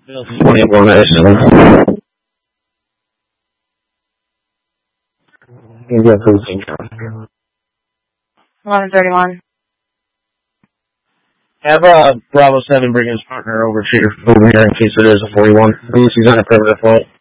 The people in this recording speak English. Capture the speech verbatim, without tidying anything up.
twenty-one seven. eleven thirty-one. Have uh, Bravo seven bring his partner over here, over here in case it is a forty-one. At least he's on a perimeter flight.